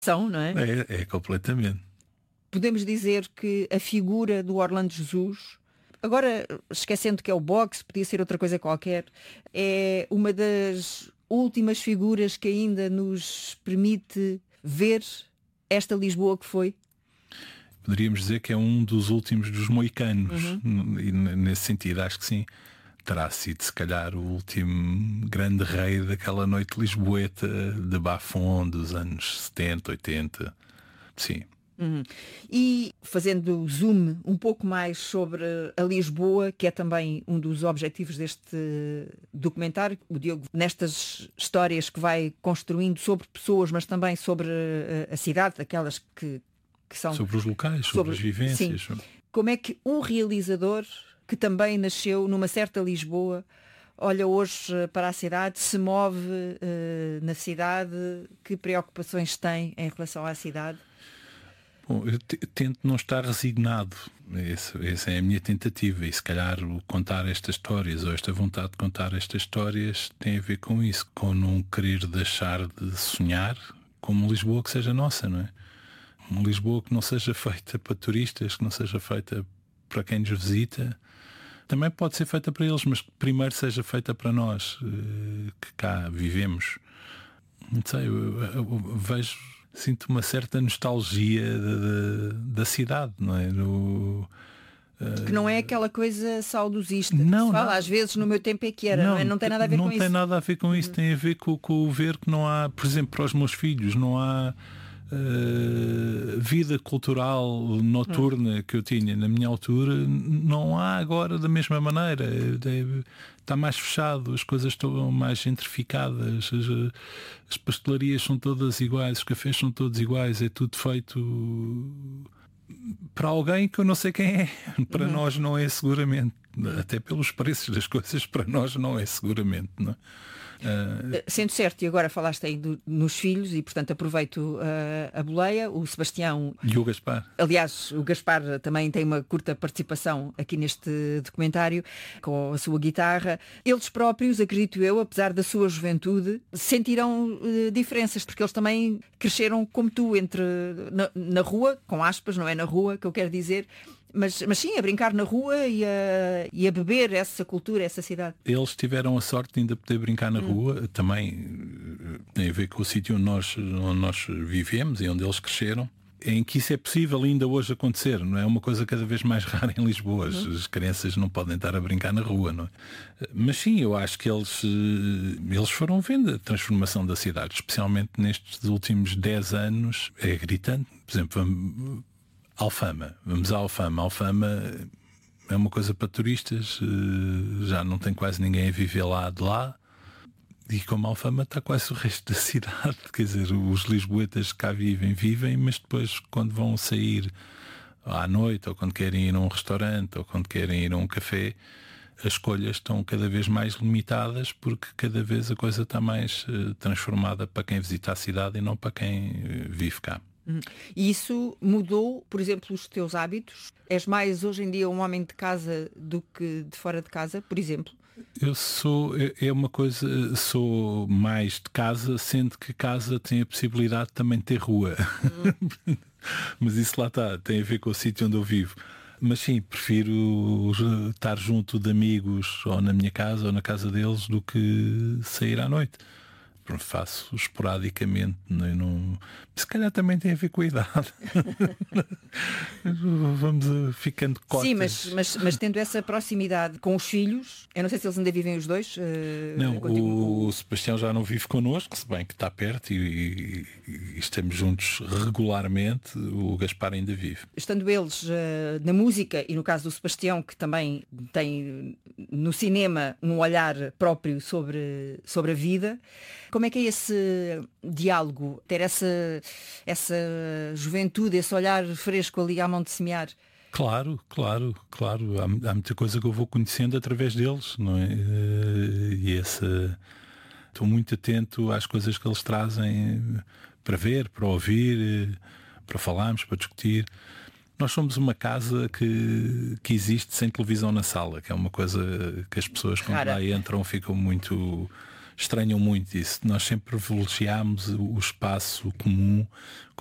São, não é? É completamente. Podemos dizer que a figura do Orlando Jesus, agora esquecendo que é o boxe, podia ser outra coisa qualquer, é uma das últimas figuras que ainda nos permite ver esta Lisboa que foi? Poderíamos dizer que é um dos últimos dos moicanos. E nesse sentido acho que sim. Terá sido se calhar o último grande rei daquela noite lisboeta de bafon dos anos 70, 80. Sim. E fazendo zoom um pouco mais sobre a Lisboa, que é também um dos objetivos deste documentário, o Diogo, nestas histórias que vai construindo sobre pessoas, mas também sobre a cidade, aquelas que são... Sobre os locais, sobre as vivências. Sim. Como é que um realizador que também nasceu numa certa Lisboa olha hoje para a cidade, se move na cidade, que preocupações tem em relação à cidade? Bom, eu tento não estar resignado. Essa é a minha tentativa. E se calhar o contar estas histórias, ou esta vontade de contar estas histórias, tem a ver com isso, com não querer deixar de sonhar com uma Lisboa que seja nossa, não é? Uma Lisboa que não seja feita para turistas, que não seja feita para quem nos visita. Também pode ser feita para eles, mas que primeiro seja feita para nós, que cá vivemos. Não sei, eu vejo, sinto uma certa nostalgia da cidade, não é? Que não é aquela coisa saudosista. Não, se fala, não. às vezes no meu tempo é que era, não, é? Não tem nada a ver com isso. Não tem nada a ver com isso, tem a ver com o ver que não há, por exemplo, para os meus filhos, não há vida cultural noturna que eu tinha na minha altura, não há agora da mesma maneira. Está mais fechado, as coisas estão mais gentrificadas, as pastelarias são todas iguais, os cafés são todos iguais, é tudo feito para alguém que eu não sei quem é. Para nós não é seguramente, até pelos preços das coisas, para nós não é seguramente, não é? Sendo certo, e agora falaste aí nos filhos, e portanto aproveito a boleia, o Sebastião e o Gaspar. Aliás, o Gaspar também tem uma curta participação aqui neste documentário, com a sua guitarra. Eles próprios, acredito eu, apesar da sua juventude, sentirão diferenças, porque eles também cresceram como tu, na rua, com aspas, não é na rua que eu quero dizer, mas sim, a brincar na rua e a beber essa cultura, essa cidade. Eles tiveram a sorte de ainda poder brincar na rua, também tem a ver com o sítio onde nós vivemos e onde eles cresceram, em que isso é possível ainda hoje acontecer, não é uma coisa cada vez mais rara em Lisboa. As crianças não podem estar a brincar na rua, não é? Mas sim, eu acho que eles foram vendo a transformação da cidade, especialmente nestes últimos 10 anos, é gritante. Por exemplo, Alfama, vamos à Alfama. Alfama é uma coisa para turistas, já não tem quase ninguém a viver lá de lá, e como Alfama está quase o resto da cidade, quer dizer, os lisboetas que cá vivem, mas depois quando vão sair à noite, ou quando querem ir a um restaurante, ou quando querem ir a um café, as escolhas estão cada vez mais limitadas, porque cada vez a coisa está mais transformada para quem visita a cidade e não para quem vive cá. E isso mudou, por exemplo, os teus hábitos? És mais hoje em dia um homem de casa do que de fora de casa, por exemplo? Eu sou mais de casa, sendo que casa tem a possibilidade de também ter rua. Mas isso lá está, tem a ver com o sítio onde eu vivo. Mas sim, prefiro estar junto de amigos ou na minha casa ou na casa deles do que sair à noite. Faço esporadicamente, não... se calhar também tem a ver com a idade. Vamos ficando cotas. Sim, mas tendo essa proximidade com os filhos, eu não sei se eles ainda vivem os dois. Não, o Sebastião já não vive connosco, se bem que está perto e estamos juntos regularmente. O Gaspar ainda vive. Estando eles na música, e no caso do Sebastião, que também tem no cinema um olhar próprio sobre a vida, como é que é esse diálogo, ter essa juventude, esse olhar fresco ali à mão de semear? Claro. Há muita coisa que eu vou conhecendo através deles, não é? Estou muito atento às coisas que eles trazem para ver, para ouvir, para falarmos, para discutir. Nós somos uma casa que existe sem televisão na sala, que é uma coisa que as pessoas quando lá entram ficam muito estranham muito isso. Nós sempre privilegiámos o espaço comum